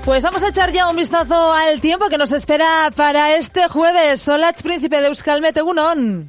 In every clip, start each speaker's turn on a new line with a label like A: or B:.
A: Pues vamos a echar ya un vistazo al tiempo que nos espera para este jueves. Olatz, príncipe de Euskalmet, egunon.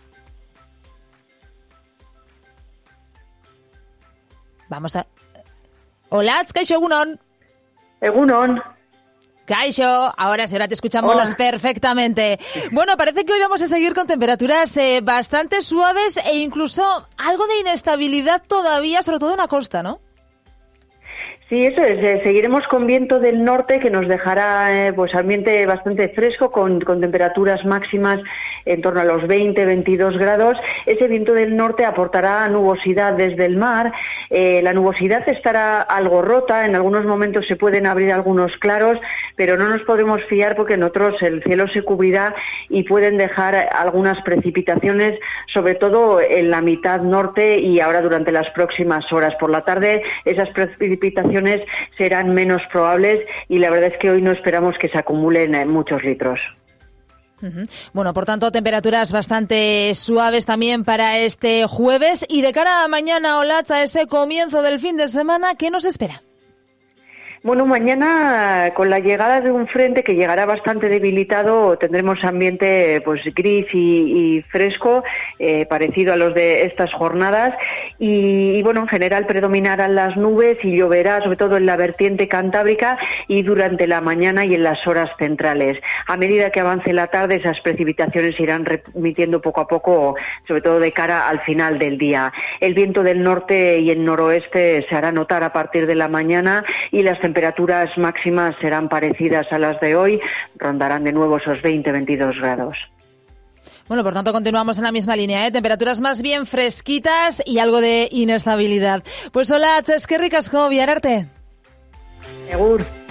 A: Vamos a... Olatz, kaixo, egunon.
B: Egunon.
A: Kaixo, ahora sí, ahora te escuchamos. Hola. Perfectamente. Bueno, parece que hoy vamos a seguir con temperaturas bastante suaves e incluso algo de inestabilidad todavía, sobre todo en la costa, ¿no?
B: Sí, eso es. Seguiremos con viento del norte que nos dejará pues ambiente bastante fresco con temperaturas máximas en torno a los 20-22 grados. Ese viento del norte aportará nubosidad desde el mar. La nubosidad estará algo rota. En algunos momentos se pueden abrir algunos claros, pero no nos podremos fiar porque en otros el cielo se cubrirá y pueden dejar algunas precipitaciones, sobre todo en la mitad norte y ahora durante las próximas horas. Por la tarde esas precipitaciones serán menos probables y la verdad es que hoy no esperamos que se acumulen muchos litros.
A: Bueno, por tanto, temperaturas bastante suaves también para este jueves. Y de cara a mañana, Olatz, a ese comienzo del fin de semana, ¿qué nos espera?
B: Bueno, mañana con la llegada de un frente que llegará bastante debilitado tendremos ambiente pues gris y fresco, parecido a los de estas jornadas y bueno, en general predominarán las nubes y lloverá sobre todo en la vertiente cantábrica y durante la mañana y en las horas centrales. A medida que avance la tarde esas precipitaciones irán remitiendo poco a poco, sobre todo de cara al final del día. El viento del norte y el noroeste se hará notar a partir de la mañana y las temperaturas máximas serán parecidas a las de hoy, rondarán de nuevo esos 20-22 grados.
A: Bueno, por tanto, continuamos en la misma línea, temperaturas más bien fresquitas y algo de inestabilidad. Pues hola, eskerrik asko, Biararte.
B: Segur.